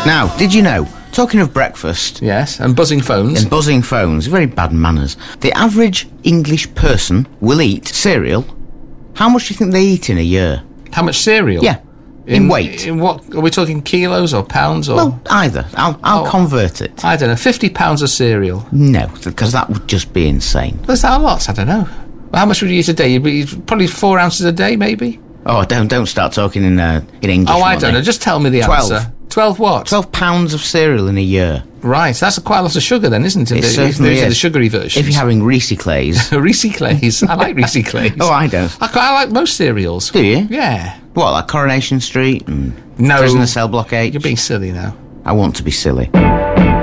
Now, did you know, talking of breakfast... Yes, and buzzing phones. And buzzing phones, very bad manners. The average English person will eat cereal. How much do you think they eat in a year? How much cereal? Yeah, in weight. In what? Are we talking kilos or pounds? Or? Well, either. I'll convert it. I don't know, 50 pounds of cereal. No, because that would just be insane. Is that a lot? I don't know. How much would you eat a day? You'd eat probably 4 ounces a day, maybe? Oh, don't start talking in English. Oh, I don't know. Just tell me the 12. answer. 12 what? 12 pounds of cereal in a year. Right, that's quite a lot of sugar then, isn't it? It certainly is. The sugary version. If you're having Reese Clays. Reese Clays. I like Reese Clays. Oh, I don't. I like most cereals. Do you? Yeah. What, like Coronation Street and No. Prisoner Cell Block 8? You're being silly now. I want to be silly.